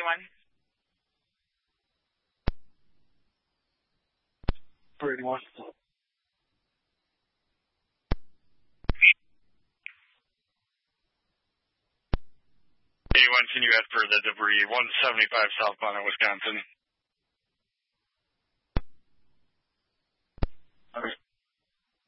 481. 81, can you add for the debris 175 southbound in Wisconsin?